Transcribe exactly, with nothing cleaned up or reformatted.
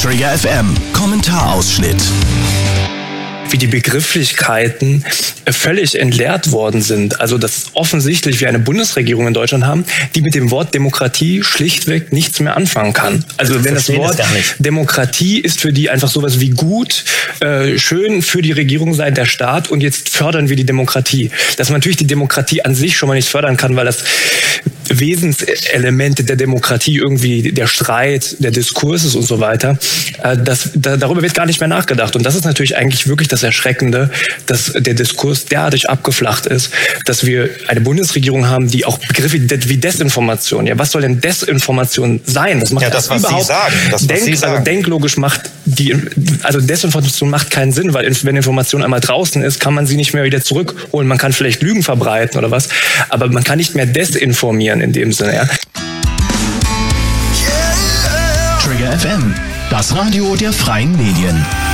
Trigger F M Kommentarausschnitt. Wie die Begrifflichkeiten völlig entleert worden sind. Also dass offensichtlich wir eine Bundesregierung in Deutschland haben, die mit dem Wort Demokratie schlichtweg nichts mehr anfangen kann. Also wenn das Wort Demokratie ist für die einfach sowas wie gut, äh, schön für die Regierung sei der Staat und jetzt fördern wir die Demokratie. Dass man natürlich die Demokratie an sich schon mal nicht fördern kann, weil das Wesenselemente der Demokratie irgendwie der Streit, der Diskurs ist und so weiter. Äh, das, da, darüber wird gar nicht mehr nachgedacht. Und das ist natürlich eigentlich wirklich das Erschreckende, dass der Diskurs derartig abgeflacht ist, dass wir eine Bundesregierung haben, die auch Begriffe wie Desinformation, ja, was soll denn Desinformation sein? Das macht ja, das, was überhaupt Sie sagen. Das, denk, was Sie sagen. Also denklogisch macht die, also Desinformation macht keinen Sinn, weil wenn Information einmal draußen ist, kann man sie nicht mehr wieder zurückholen. Man kann vielleicht Lügen verbreiten oder was, aber man kann nicht mehr desinformieren in dem Sinne, ja. Trigger F M, das Radio der freien Medien.